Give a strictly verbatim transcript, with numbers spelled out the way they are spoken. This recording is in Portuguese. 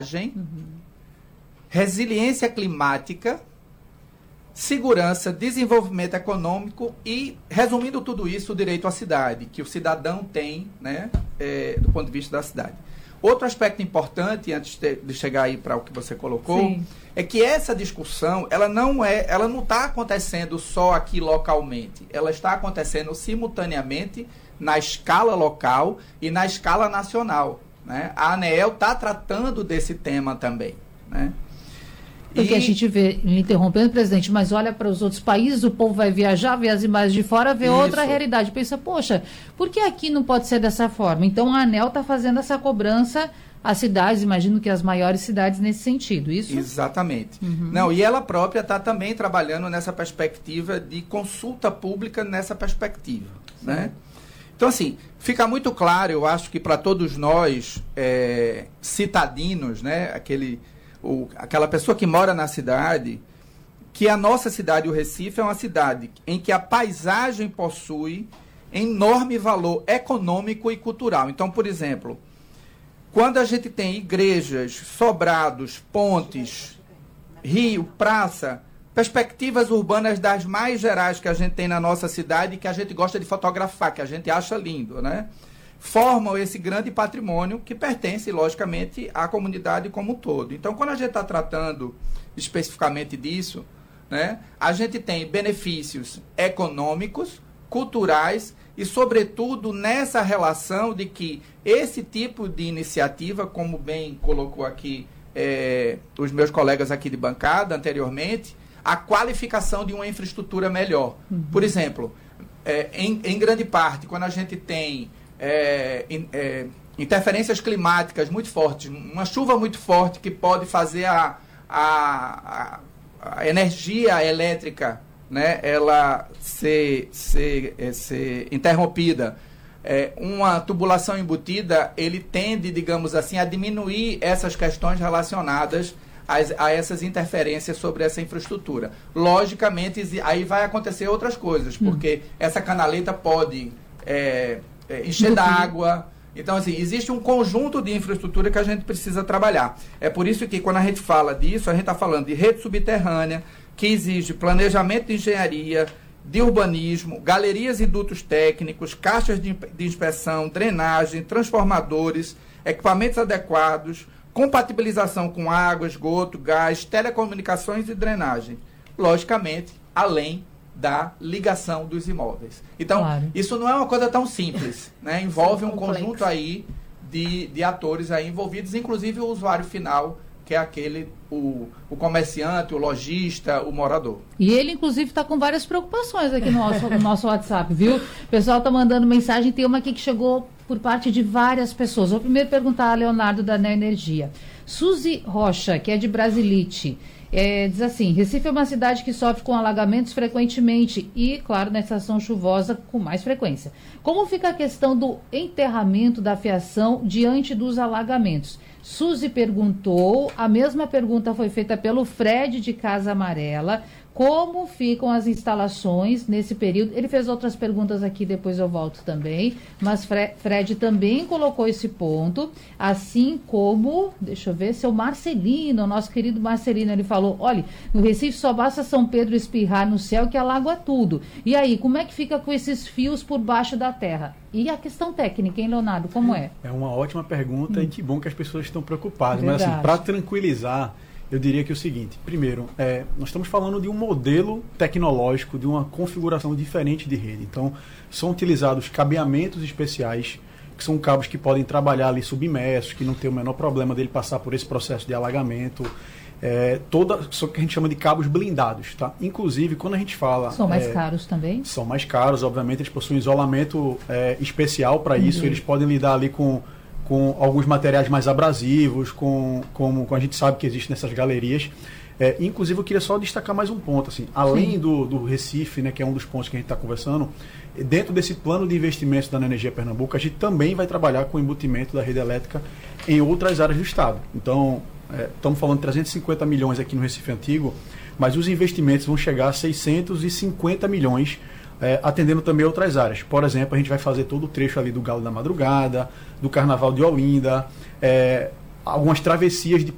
uhum. resiliência climática, segurança, desenvolvimento econômico e, resumindo tudo isso, o direito à cidade, que o cidadão tem, né, é, do ponto de vista da cidade. Outro aspecto importante, antes de, de chegar aí para o que você colocou, Sim. é que essa discussão, ela não é, ela não está acontecendo só aqui localmente, ela está acontecendo simultaneamente na escala local e na escala nacional, né? A ANEEL está tratando desse tema também, né? Porque e... a gente vê, me interrompendo, presidente, mas olha para os outros países, o povo vai viajar, vê as imagens de fora, vê Isso. outra realidade. Pensa, poxa, por que aqui não pode ser dessa forma? Então a ANEEL está fazendo essa cobrança às cidades, imagino que as maiores cidades nesse sentido, isso? Exatamente. Uhum. Não, e ela própria está também trabalhando nessa perspectiva de consulta pública nessa perspectiva, Sim. né? Então, assim, fica muito claro, eu acho que para todos nós, é, citadinos, né, aquele... O, aquela pessoa que mora na cidade, que a nossa cidade, o Recife, é uma cidade em que a paisagem possui enorme valor econômico e cultural. Então, por exemplo, quando a gente tem igrejas, sobrados, pontes, rio, praça, perspectivas urbanas das mais gerais que a gente tem na nossa cidade e que a gente gosta de fotografar, que a gente acha lindo, né? Formam esse grande patrimônio que pertence, logicamente, à comunidade como um todo. Então, quando a gente está tratando especificamente disso, né, a gente tem benefícios econômicos, culturais e, sobretudo, nessa relação de que esse tipo de iniciativa, como bem colocou aqui é, os meus colegas aqui de bancada anteriormente, a qualificação de uma infraestrutura melhor. Uhum. Por exemplo, é, em, em grande parte, quando a gente tem É, é, interferências climáticas muito fortes, uma chuva muito forte que pode fazer a, a, a energia elétrica, né, ela ser, ser, é, ser interrompida, é, uma tubulação embutida, ele tende, digamos assim, a diminuir essas questões relacionadas as, a essas interferências sobre essa infraestrutura. Logicamente, aí vai acontecer outras coisas, porque hum. essa canaleta pode... É, É, encher d'água. Então, assim, existe um conjunto de infraestrutura que a gente precisa trabalhar. É por isso que, quando a gente fala disso, a gente está falando de rede subterrânea, que exige planejamento de engenharia, de urbanismo, galerias e dutos técnicos, caixas de, de inspeção, drenagem, transformadores, equipamentos adequados, compatibilização com água, esgoto, gás, telecomunicações e drenagem. Logicamente, além da ligação dos imóveis. Então, claro. Isso não é uma coisa tão simples, né? Envolve um conjunto aí de, de atores aí envolvidos, inclusive o usuário final, que é aquele, o, o comerciante, o lojista, o morador. E ele, inclusive, está com várias preocupações aqui no nosso, no nosso WhatsApp, viu? O pessoal está mandando mensagem, tem uma aqui que chegou por parte de várias pessoas. Vou primeiro perguntar a Leonardo da Neo Energia. Suzy Rocha, que é de Brasilite, É, diz assim, Recife é uma cidade que sofre com alagamentos frequentemente e, claro, na estação chuvosa com mais frequência. Como fica a questão do enterramento da fiação diante dos alagamentos? Suzy perguntou, a mesma pergunta foi feita pelo Fred de Casa Amarela, como ficam as instalações nesse período. Ele fez outras perguntas aqui, depois eu volto também, mas Fre- Fred também colocou esse ponto, assim como, deixa eu ver, seu Marcelino, nosso querido Marcelino, ele falou, olha, no Recife só basta São Pedro espirrar no céu que alaga tudo. E aí, como é que fica com esses fios por baixo da terra? E a questão técnica, hein, Leonardo, como é? É uma ótima pergunta hum. e que bom que as pessoas estão preocupadas. Verdade. Mas assim, para tranquilizar, eu diria que é o seguinte, primeiro, é, nós estamos falando de um modelo tecnológico, de uma configuração diferente de rede. Então, são utilizados cabeamentos especiais, que são cabos que podem trabalhar ali submersos, que não tem o menor problema dele passar por esse processo de alagamento. É, toda, só que a gente chama de cabos blindados, tá? Inclusive, quando a gente fala... São mais é, caros também? São mais caros, obviamente, eles possuem isolamento é, especial para isso, uhum. Eles podem lidar ali com... com alguns materiais mais abrasivos, com, com, com a gente sabe que existe nessas galerias. É, inclusive, eu queria só destacar mais um ponto. Assim, além do, do Recife, né, que é um dos pontos que a gente está conversando, dentro desse plano de investimentos da Neoenergia Pernambuco, a gente também vai trabalhar com o embutimento da rede elétrica em outras áreas do Estado. Então, é, estamos falando de trezentos e cinquenta milhões aqui no Recife Antigo, mas os investimentos vão chegar a seiscentos e cinquenta milhões, É, atendendo também outras áreas. Por exemplo, a gente vai fazer todo o trecho ali do Galo da Madrugada, do Carnaval de Olinda, é, algumas travessias de